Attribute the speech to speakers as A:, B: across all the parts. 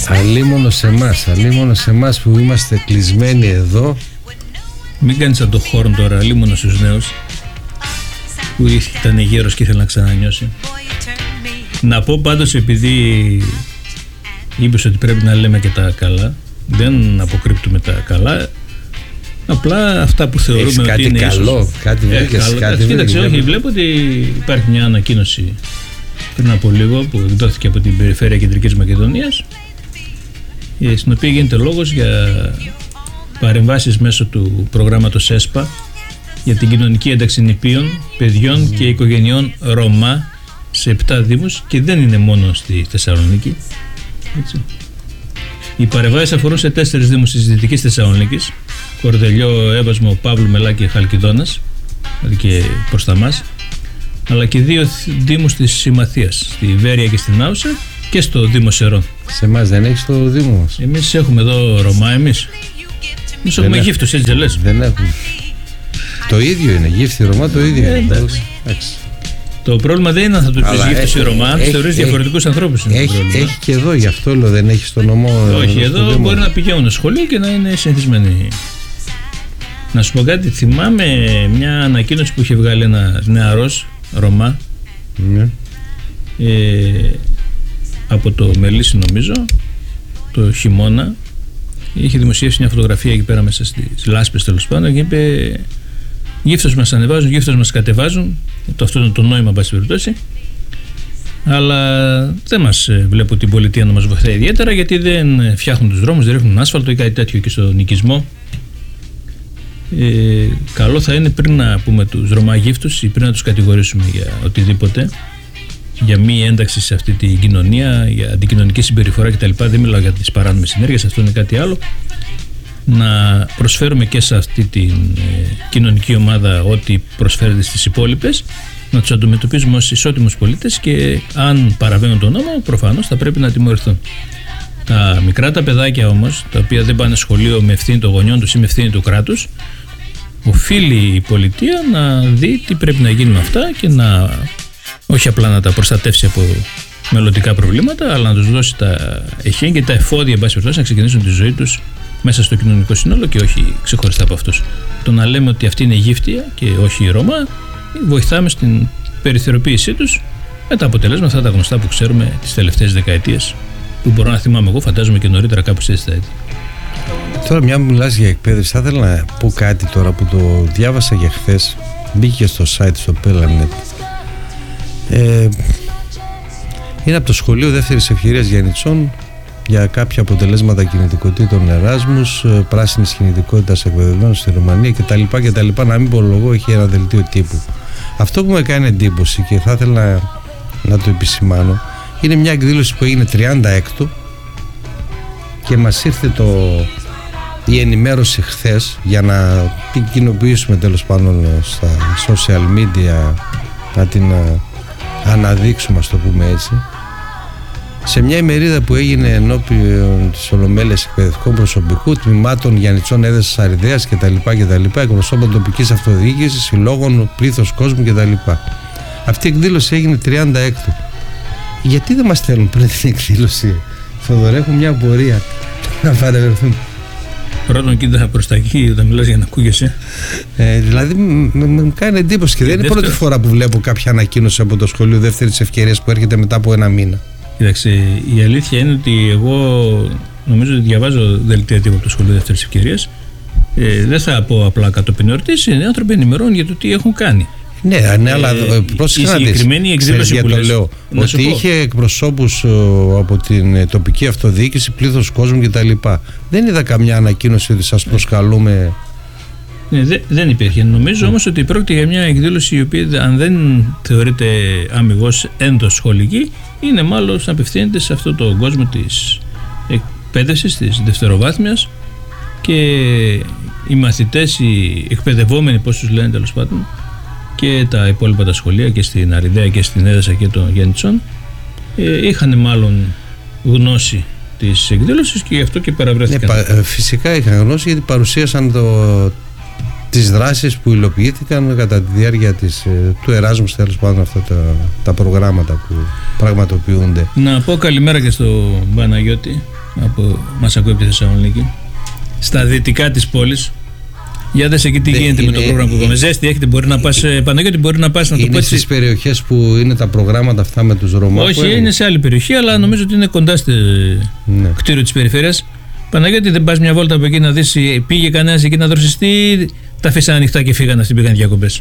A: Αλίμονο σε εμάς που είμαστε κλεισμένοι εδώ.
B: Μην κάνεις σαν το χόρν τώρα, αλίμονο στους νέους που ήταν γέρος και ήθελε να ξανανιώσει. Να πω πάντως, επειδή είπες ότι πρέπει να λέμε και τα καλά, δεν αποκρύπτουμε τα καλά, απλά αυτά που θεωρούμε ότι
A: κάτι
B: είναι
A: καλό,
B: ίσως.
A: κάτι βρήκες, κάτι
B: Κοίταξε, όχι, βλέπω ότι υπάρχει μια ανακοίνωση πριν από λίγο που εκδόθηκε από την Περιφέρεια Κεντρικής Μακεδονίας, στην οποία γίνεται λόγος για παρεμβάσεις μέσω του προγράμματος ΕΣΠΑ για την κοινωνική ένταξη νηπίων, παιδιών και οικογενειών Ρωμά σε 7 δήμους, και δεν είναι μόνο στη Θεσσαλονίκη. Έτσι. Οι παρεμβάσεις αφορούν σε 4 δήμους της Δυτικής Θεσσαλονίκης: Κορδελιό, Έβασμο, Παύλου, Μελά και Χαλκιδόνας, δηλαδή και προς τα μας, αλλά και 2 δήμους της Συμμαθίας, στη Βέρεια και στην Άουσα, και στο Δήμο Σερών.
A: Σε εμάς δεν έχεις το Δήμο μας?
B: Εμείς έχουμε εδώ Ρωμά, εμείς έχουμε γύφτους, έτσι δεν λες?
A: Δεν έχουμε. Το ίδιο είναι, γύφτη Ρωμά το ίδιο είναι.
B: Εντάξει. Το πρόβλημα δεν είναι αν θα τους πεις γύφτους ή Ρωμά, αν τους θεωρείς διαφορετικούς ανθρώπους.
A: Έχει και εδώ, γι' αυτό λέω, δεν έχει στο νομό.
B: Όχι, εδώ μπορεί να πηγαίνουν σχολείο και να είναι συνηθισμένοι. Να σου πω κάτι, θυμάμαι μια ανακοίνωση που είχε βγάλει ένα νεαρός Ρωμά, από το Μελίσι νομίζω, το χειμώνα. Είχε δημοσιεύσει μια φωτογραφία εκεί πέρα μέσα στις λάσπες, τέλος πάντων, και είπε: γύφτος μας ανεβάζουν, γύφτος μας κατεβάζουν. Αυτό είναι το νόημα, πάση περιπτώσει. Αλλά δεν μας βλέπω την πολιτεία να μας βοηθάει ιδιαίτερα, γιατί δεν φτιάχνουν τους δρόμους, δεν ρίχνουν άσφαλτο ή κάτι τέτοιο εκεί στον οικισμό. Καλό θα είναι, πριν να πούμε τους Ρωμά γύφτους ή πριν να τους κατηγορήσουμε για οτιδήποτε, για μη ένταξη σε αυτή την κοινωνία, για αντικοινωνική συμπεριφορά κτλ. Δεν μιλάω για τις παράνομες συνέργειες, αυτό είναι κάτι άλλο. Να προσφέρουμε και σε αυτή την κοινωνική ομάδα ό,τι προσφέρεται στις υπόλοιπες, να τους αντιμετωπίζουμε ως ισότιμους πολίτες, και αν παραβαίνουν τον νόμο προφανώς θα πρέπει να τιμωρηθούν. Τα μικρά τα παιδάκια όμως, τα οποία δεν πάνε σχολείο με ευθύνη των γονιών τους ή με ευθύνη του κράτους, οφείλει η πολιτεία να δει τι πρέπει να γίνει με αυτά, και να όχι απλά να τα προστατεύσει από μελλοντικά προβλήματα, αλλά να τους δώσει τα εχέγγυα και τα εφόδια, εν πάση περιπτώσει, να ξεκινήσουν τη ζωή τους μέσα στο κοινωνικό σύνολο και όχι ξεχωριστά από αυτούς. Το να λέμε ότι αυτή είναι γύφτια και όχι η Ρώμα, βοηθάμε στην περιθωριοποίησή τους, με τα αποτελέσματα αυτά τα γνωστά που ξέρουμε τις τελευταίες δεκαετίες, που μπορώ να θυμάμαι εγώ, φαντάζομαι και νωρίτερα, κάπου στις έτη.
A: Τώρα, μια μου μιλάς για εκπαίδευση, θα ήθελα να πω κάτι τώρα που το διάβασα για χθες. Μπήκε στο site στο Pelanet. Είναι από το Σχολείο Δεύτερης Ευκαιρίας Γιαννιτσών για κάποια αποτελέσματα κινητικότητων Εράσμους, πράσινης κινητικότητας εκπαιδευμένων στη Ρουμανία κτλ. Να μην πω λόγο, έχει ένα δελτίο τύπου. Αυτό που με κάνει εντύπωση και θα ήθελα να το επισημάνω, είναι μια εκδήλωση που έγινε 36 και μας ήρθε η ενημέρωση χθες για να την κοινοποιήσουμε, τέλος πάντων, στα social media, να την αναδείξουμε, ας το πούμε έτσι. Σε μια ημερίδα που έγινε ενώπιον της Ολομέλειας εκπαιδευτικών προσωπικού, τμήματων Γιαννιτσών, Έδεσας, Αριδαίας κτλ. Εκπροσώπων τοπικής αυτοδιοίκησης, συλλόγων, πλήθος κόσμου κτλ. Αυτή η εκδήλωση έγινε 36. Γιατί δεν μας στέλνουν πριν την εκδήλωση, Θοδωρέ? Έχω μια απορία να παρευρεθούν.
B: Πρώτον, κοίτα προς τα εκεί όταν μιλάς για να ακούγεσαι.
A: Δηλαδή μου κάνει εντύπωση, και δεν είναι η πρώτη φορά που βλέπω κάποια ανακοίνωση από το Σχολείο Δεύτερης Ευκαιρίας που έρχεται μετά από ένα μήνα.
B: Κοίταξε, η αλήθεια είναι ότι εγώ νομίζω ότι διαβάζω δελτία τύπου από το Σχολείο Δεύτερης Ευκαιρίας. Δεν θα πω απλά κατόπιν εορτής, οι άνθρωποι ενημερώνουν για το τι έχουν κάνει.
A: Ναι, αλλά πρόσεχε να δεις.
B: Εκδήλωση που
A: λέω, ότι είχε εκπροσώπους από την τοπική αυτοδιοίκηση, πλήθος κόσμου κτλ. Δεν είδα καμιά ανακοίνωση ότι σας προσκαλούμε.
B: Ναι, δεν υπήρχε. Νομίζω όμως ότι πρόκειται για μια εκδήλωση η οποία, αν δεν θεωρείται αμιγώς εντοσχολική, είναι μάλλον να απευθύνεται σε αυτόν τον κόσμο της εκπαίδευσης, της δευτεροβάθμιας, και οι μαθητές, οι εκπαιδευόμενοι, πώς τους λένε τέλος πάντων, και τα υπόλοιπα τα σχολεία και στην Αριδαία και στην Έδεσα και των Γιαννιτσών, είχαν μάλλον γνώση της εκδήλωσης και γι' αυτό και παραβρέθηκαν.
A: Ναι, φυσικά είχαν γνώση, γιατί παρουσίασαν τις δράσεις που υλοποιήθηκαν κατά τη διάρκεια του Εράσμους, τέλος πάντων, αυτά τα προγράμματα που πραγματοποιούνται.
B: Να πω καλημέρα και στο Παναγιώτη που μας ακούει από τη Θεσσαλονίκη, στα δυτικά της πόλης. Για δες εκεί τι γίνεται με το πρόγραμμα που είπαμε. Ζέστη έχετε, μπορεί να πας, Παναγιώτη, μπορεί να πας να το πω έτσι.
A: Είναι στις περιοχές που είναι τα προγράμματα αυτά με τους Ρωμά?
B: Όχι, είναι σε άλλη περιοχή, αλλά νομίζω ότι είναι κοντά στο κτίριο της περιφέρειας. Παναγιώτη, δεν πας μια βόλτα από εκεί να δεις, πήγε κανένας εκεί να δροσιστεί, τα αφήσαν ανοιχτά και φύγαν, αυτοί πήγαν διακοπές?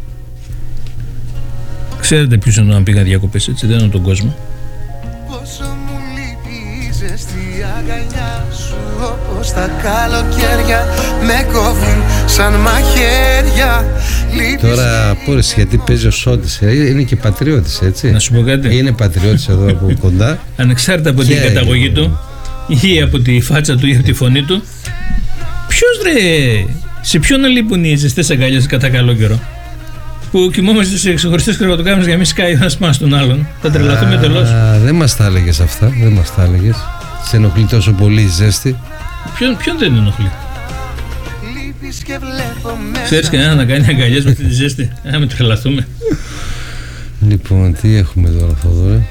B: Ξέρετε ποιος είναι να πήγαν διακοπές, έτσι, δεν είναι τον κόσμο.
C: Πόσο μου λείπει η ζεστή αγκαλιά σου, όπως τα καλοκαίρια με κόβουν σαν μαχαίρια.
A: Τώρα πόρες, γιατί παίζει ο Σώτης, είναι και πατριώτης, έτσι.
B: Να σου πω κάτι.
A: Είναι πατριώτης εδώ από κοντά.
B: Ανεξάρτητα από την καταγωγή του ή από τη φάτσα του ή από τη φωνή του, ποιος ρε, σε ποιον να λείπουν οι ζεστές αγκαλιές κατά καλό καιρό? Που κοιμόμαστε σε ξεχωριστές κρεβατοκάμερες για να μην σκάει ο ένας πάνω στον άλλον. Θα τρελαθούμε εντελώς.
A: Δεν μας τα έλεγες αυτά, δεν μας τα έλεγες. Σε ενοχλεί τόσο πολύ η ζέστη?
B: Ποιον δεν ενοχλεί? Ξέρεις κανένα να κάνει αγκαλιές με αυτή τη ζέστη? Να μην τρελαθούμε.
A: Λοιπόν, τι έχουμε τώρα, Θόδωρε?